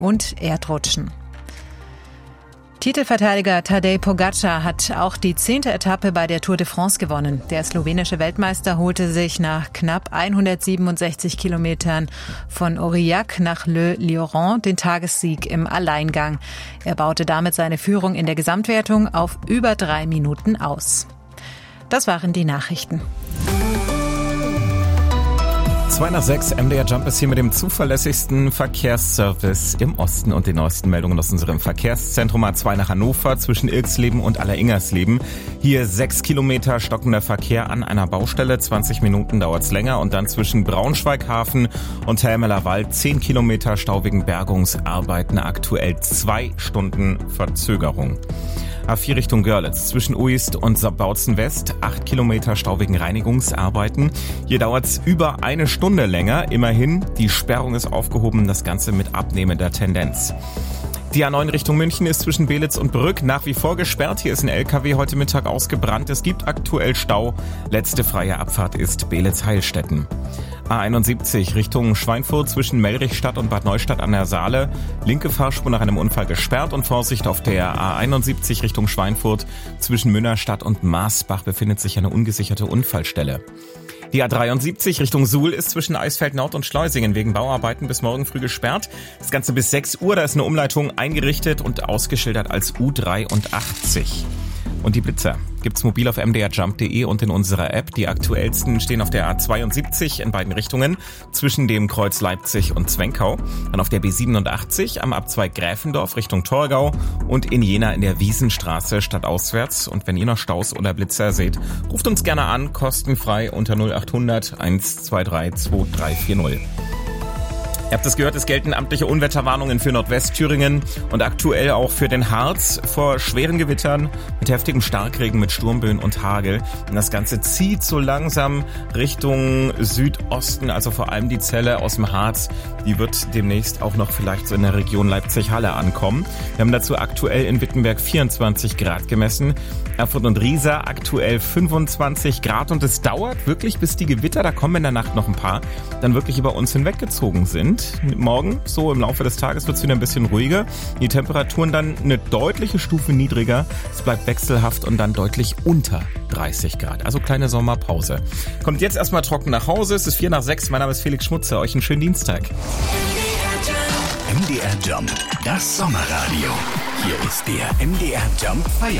und Erdrutschen. Titelverteidiger Tadej Pogačar hat auch die 10. Etappe bei der Tour de France gewonnen. Der slowenische Weltmeister holte sich nach knapp 167 Kilometern von Aurillac nach Le Lioran den Tagessieg im Alleingang. Er baute damit seine Führung in der Gesamtwertung auf über 3 Minuten aus. Das waren die Nachrichten. 2:06, MDR Jump ist hier mit dem zuverlässigsten Verkehrsservice im Osten und den neuesten Meldungen aus unserem Verkehrszentrum A2 nach Hannover zwischen Ilksleben und Alleringers-Leben. Hier 6 Kilometer stockender Verkehr an einer Baustelle, 20 Minuten dauert's länger und dann zwischen Braunschweig-Hafen und Helmeler Wald 10 Kilometer Stau wegen Bergungsarbeiten, aktuell 2 Stunden Verzögerung. A4 Richtung Görlitz zwischen Uist und Bautzen West 8 Kilometer Stau wegen Reinigungsarbeiten. Hier dauert's über 1 Stunde länger. Immerhin, die Sperrung ist aufgehoben, das Ganze mit abnehmender Tendenz. Die A9 Richtung München ist zwischen Belitz und Brück nach wie vor gesperrt. Hier ist ein LKW heute Mittag ausgebrannt. Es gibt aktuell Stau. Letzte freie Abfahrt ist Belitz-Heilstätten. A71 Richtung Schweinfurt zwischen Mellrichstadt und Bad Neustadt an der Saale. Linke Fahrspur nach einem Unfall gesperrt und Vorsicht auf der A71 Richtung Schweinfurt zwischen Münnerstadt und Maasbach befindet sich eine ungesicherte Unfallstelle. Die A73 Richtung Suhl ist zwischen Eisfeld Nord und Schleusingen wegen Bauarbeiten bis morgen früh gesperrt. Das Ganze bis 6 Uhr, da ist eine Umleitung eingerichtet und ausgeschildert als U83. Und die Blitzer gibt's mobil auf mdrjump.de und in unserer App. Die aktuellsten stehen auf der A72 in beiden Richtungen zwischen dem Kreuz Leipzig und Zwenkau. Dann auf der B87 am Abzweig Gräfendorf Richtung Torgau und in Jena in der Wiesenstraße stadtauswärts. Und wenn ihr noch Staus oder Blitzer seht, ruft uns gerne an, kostenfrei unter 0800 123 2340. Ihr habt es gehört, es gelten amtliche Unwetterwarnungen für Nordwestthüringen und aktuell auch für den Harz vor schweren Gewittern mit heftigem Starkregen, mit Sturmböen und Hagel. Und das Ganze zieht so langsam Richtung Südosten, also vor allem die Zelle aus dem Harz. Die wird demnächst auch noch vielleicht so in der Region Leipzig-Halle ankommen. Wir haben dazu aktuell in Wittenberg 24 Grad gemessen. Erfurt und Riesa aktuell 25 Grad und es dauert wirklich, bis die Gewitter, da kommen in der Nacht noch ein paar, dann wirklich über uns hinweggezogen sind. Morgen, so im Laufe des Tages, wird es wieder ein bisschen ruhiger. Die Temperaturen dann eine deutliche Stufe niedriger. Es bleibt wechselhaft und dann deutlich unter 30 Grad. Also kleine Sommerpause. Kommt jetzt erstmal trocken nach Hause. Es ist 5:04. Mein Name ist Felix Schmutzer. Euch einen schönen Dienstag. MDR Jump, das Sommerradio. Hier ist der MDR Jump Feiertag.